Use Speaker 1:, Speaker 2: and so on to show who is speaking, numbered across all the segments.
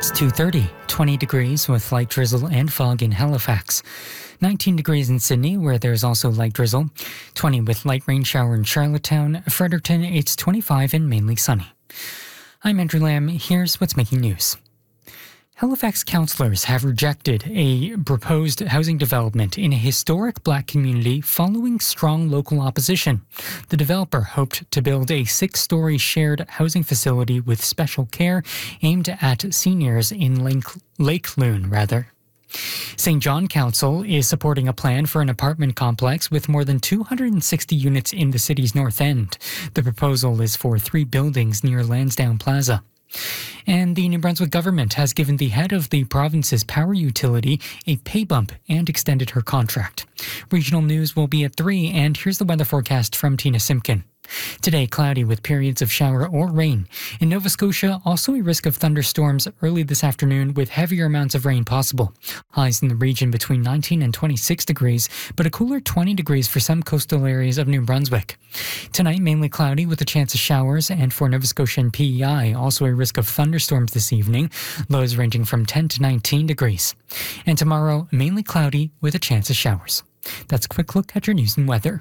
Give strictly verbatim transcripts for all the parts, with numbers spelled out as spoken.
Speaker 1: It's two thirty, twenty degrees with light drizzle and fog in Halifax. nineteen degrees in Sydney, where there's also light drizzle. twenty with light rain shower in Charlottetown. Fredericton, it's twenty-five and mainly sunny. I'm Andrew Lamb. Here's what's making news. Halifax councillors have rejected a proposed housing development in a historic black community following strong local opposition. The developer hoped to build a six-story shared housing facility with special care aimed at seniors in Lake, Lake Loon, rather. Saint John Council is supporting a plan for an apartment complex with more than two hundred sixty units in the city's north end. The proposal is for three buildings near Lansdowne Plaza. And the New Brunswick government has given the head of the province's power utility a pay bump and extended her contract. Regional news will be at three, and here's the weather forecast from Tina Simpkin. Today, cloudy with periods of shower or rain. In Nova Scotia, also a risk of thunderstorms early this afternoon with heavier amounts of rain possible. Highs in the region between nineteen and twenty-six degrees, but a cooler twenty degrees for some coastal areas of New Brunswick. Tonight, mainly cloudy with a chance of showers, and for Nova Scotia and P E I, also a risk of thunderstorms this evening, lows ranging from ten to nineteen degrees. And tomorrow, mainly cloudy with a chance of showers. That's a quick look at your news and weather.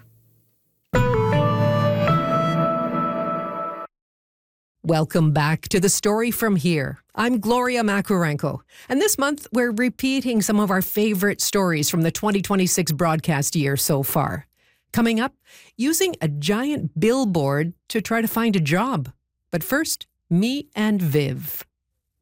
Speaker 2: Welcome back to The Story From Here. I'm Gloria Makurenko, and this month we're repeating some of our favorite stories from the twenty twenty-six broadcast year so far. Coming up, using a giant billboard to try to find a job. But first, me and Viv.